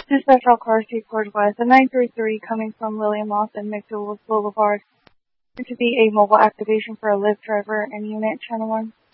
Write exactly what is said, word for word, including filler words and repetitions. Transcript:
Dispatch all cars to Port West. The nine three three coming from William Lawson McDougal Boulevard to be a mobile activation for a Lyft driver and unit channel one.